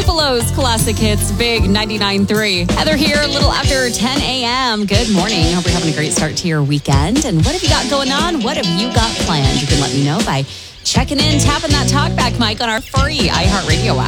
Buffalo's classic hits, Big 99.3. Heather here, a little after 10 a.m. Good morning. Hope you're having a great start to your weekend. And what have you got going on? What have you got planned? You can let me know by checking in, tapping that talkback mic on our free iHeartRadio app.